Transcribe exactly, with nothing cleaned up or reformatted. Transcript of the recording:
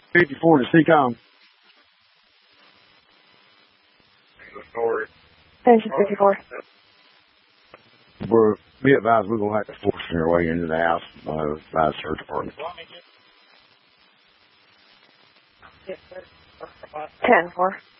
fifty-four to C-Com. Station fifty-four. We're, be advised we're going to have to force our way into the house uh, by the search department. ten four.